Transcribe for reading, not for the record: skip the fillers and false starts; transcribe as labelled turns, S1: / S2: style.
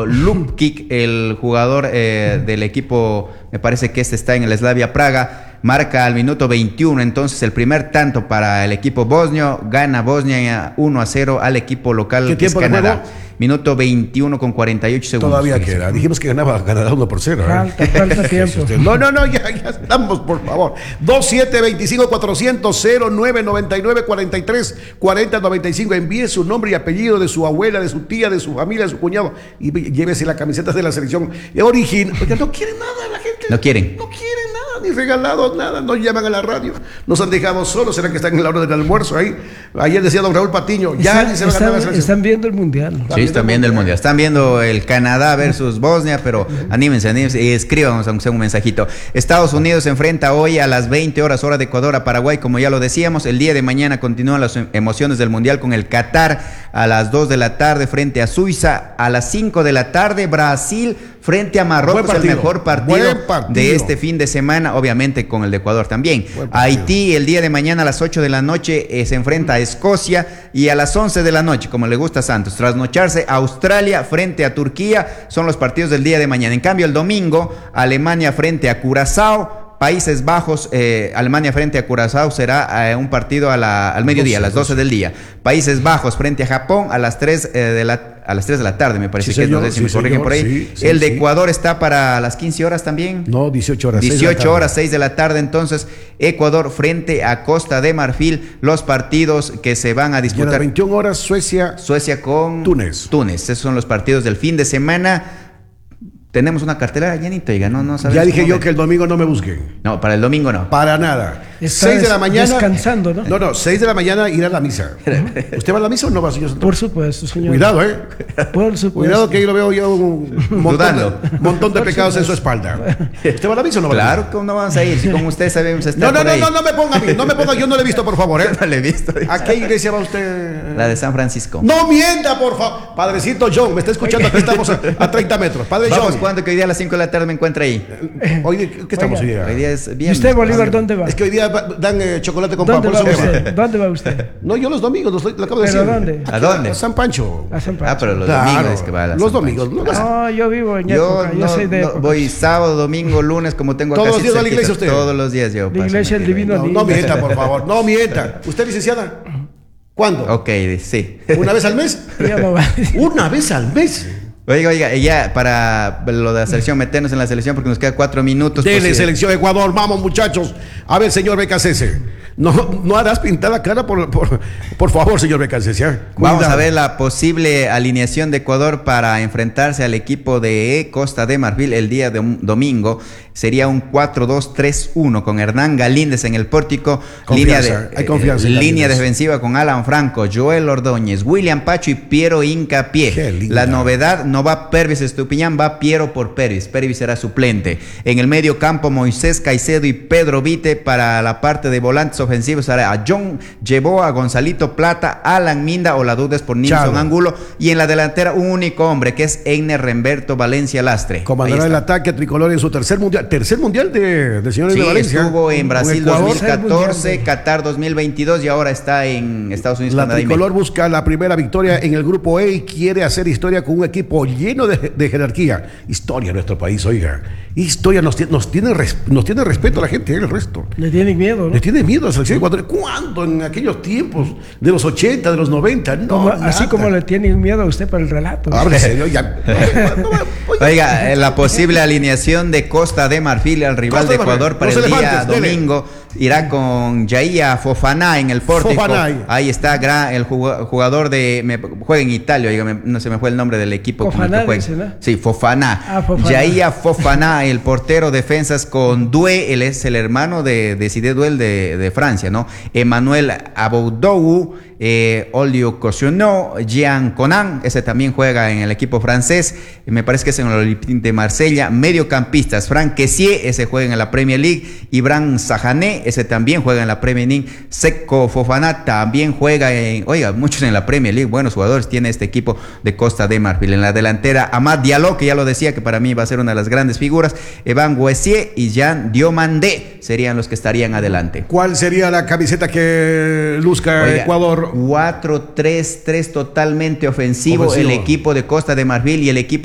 S1: Lupkic, el jugador del equipo, me parece que está en el Slavia Praga, marca al minuto 21, entonces el primer tanto para el equipo bosnio, gana Bosnia 1-0 al equipo local,
S2: ¿Qué tiempo
S1: que es Canadá.
S2: juego?
S1: Minuto 21 con 48 segundos.
S2: Todavía queda. Dijimos que ganaba Canadá 1-0.
S3: Falta tiempo.
S2: No, ya estamos, por favor. 2725-400-0999-43-4095. Envíe su nombre y apellido de su abuela, de su tía, de su familia, de su cuñado y llévese la camiseta de la selección original. Oiga, no quieren nada la gente.
S1: No quieren
S2: nada, ni regalados, nada. No llaman a la radio. Nos han dejado solos. ¿Será que están en la hora del almuerzo ahí? Ayer decía don Raúl Patiño.
S3: Están viendo el mundial.
S1: Sí, están viendo el mundial. Están viendo el Canadá versus Bosnia, pero anímense y escríbanos aunque sea un mensajito. Estados Unidos se enfrenta hoy a las 20 horas hora de Ecuador a Paraguay, como ya lo decíamos. El día de mañana continúan las emociones del mundial con el Qatar a las 2 de la tarde frente a Suiza. A las 5 de la tarde Brasil frente a Marruecos, el mejor partido de este fin de semana, obviamente con el de Ecuador también. Haití el día de mañana a las 8 de la noche se enfrenta a Escocia, y a las 11 de la noche, como le gusta a Santos, trasnocharse, Australia frente a Turquía, son los partidos del día de mañana. En cambio el domingo, Alemania frente a Curazao, Países Bajos, Alemania frente a Curazao será un partido al mediodía, a las 12 del día. Países Bajos frente a Japón a las 3 de la tarde, me parece, sí, que no sé si me corrigen por ahí. El de Ecuador está para las 15 horas también.
S2: No, 18 horas.
S1: 18 horas, 6 de la tarde. Entonces, Ecuador frente a Costa de Marfil, los partidos que se van a disputar.
S2: Y a las 21 horas, Suecia
S1: con Túnez. Esos son los partidos del fin de semana. Tenemos una cartelera llenita, oiga, no sabemos.
S2: Ya dije yo que el domingo no me busquen.
S1: No, para el domingo no.
S2: Para nada.
S3: 6 de la mañana. Descansando, ¿no?
S2: No, 6 de la mañana ir a la misa. ¿Usted va a la misa o no va, señor Santos?
S3: Por supuesto, señor.
S2: Cuidado,
S3: Por supuesto.
S2: Cuidado que ahí lo veo yo un montón de pecados en su espalda. ¿Usted va a la misa o no va a la misa?
S1: Claro que no vamos a ir, si con usted sabemos estar
S2: No me ponga a mí, yo no le he visto, por favor,
S1: No le he visto.
S2: ¿A qué iglesia va usted?
S1: La de San Francisco.
S2: No mienta, por favor. Padrecito John, me está escuchando, aquí estamos a 30 metros. Padre
S1: Vamos,
S2: John.
S1: ¿cuándo? Que hoy día a las 5 de la tarde me encuentra ahí.
S2: Hoy, ¿qué estamos hoy día?
S1: Hoy día es viernes.
S3: ¿Y usted, Bolívar, dónde va?
S2: Es que hoy día dan chocolate con pan.
S3: ¿Dónde va usted?
S2: No, yo los domingos, lo acabo de decir.
S3: ¿A dónde?
S2: A San Pancho.
S3: A San Pancho.
S1: Pero los domingos es que va a la
S2: Los domingos.
S3: No, yo vivo en época, yo soy de época.
S1: Voy sábado, domingo, lunes, como tengo acá.
S2: ¿Todos los días a la iglesia usted?
S1: Todos los días yo.
S3: La iglesia del Divino Niño.
S2: No mienta, por favor, no mienta. ¿Usted, licenciada? ¿Cuándo?
S1: Ok, sí.
S2: ¿Una vez al mes? ¿Una vez al mes?
S1: Oiga, ya para lo de la selección, meternos en la selección porque nos queda 4 minutos.
S2: Dele selección Ecuador, vamos muchachos. A ver, señor Becasese. No harás pintar la cara por favor, señor Becasese.
S1: Vamos a ver la posible alineación de Ecuador para enfrentarse al equipo de Costa de Marfil el día de domingo. Sería un 4-2-3-1 con Hernán Galíndez en el pórtico.
S2: Hay confianza.
S1: Línea defensiva con Alan Franco, Joel Ordóñez, William Pacho y Piero Hincapié. La novedad, no va Pervis Estupiñán, va Piero por Pervis. Pervis será suplente. En el medio campo, Moisés Caicedo y Pedro Vite. Para la parte de volantes ofensivos será a John Llevó, a Gonzalito Plata, Alan Minda o la duda es por Nilson Angulo. Y en la delantera, un único hombre que es Einer Remberto Valencia Lastre.
S2: Comandará el ataque tricolor en su tercer mundial de señores de Valencia.
S1: Estuvo en Brasil 2014, Qatar 2022 y ahora está en Estados Unidos.
S2: La tricolor busca la primera victoria en el grupo E y quiere hacer historia con un equipo lleno de jerarquía. Historia en nuestro país, oiga. Historia, nos tiene respeto a la gente, el resto.
S3: Le tienen miedo, ¿no?
S2: Le tiene miedo a la selección ecuatoriana. ¿Cuándo? En aquellos tiempos de los 80, de los 90.
S3: Así como le tienen miedo a usted para el relato.
S2: Ábrese, ya.
S1: Oiga, la posible alineación de Costa de Marfil al rival de Ecuador para el día domingo irá con Yahia Fofana en el pórtico. Ahí está el jugador juega en Italia, oiga, no se me fue el nombre del equipo.
S3: Fofana, dice, ¿no?
S1: Sí, Fofana. Yahia Fofana, el portero, defensas con Doué, él es el hermano de Sidé Duel de Francia, ¿no? Emmanuel Aboudou, Olio Cosionó, Jean Conan, ese también juega en el equipo francés, me parece que es en el Olympique de Marsella. Mediocampistas, Franck Kessié, ese juega en la Premier League. Ibran Sahané, ese también juega en la Premier League. Seko Fofana también juega muchos en la Premier League, buenos jugadores tiene este equipo de Costa de Marfil. En la delantera, Amad Diallo, que ya lo decía, que para mí va a ser una de las grandes figuras. Evan Guessier y Jean Diomandé serían los que estarían adelante.
S2: ¿Cuál sería la camiseta que luzca Ecuador?
S1: 4-3-3 totalmente ofensivo el equipo de Costa de Marfil y el equipo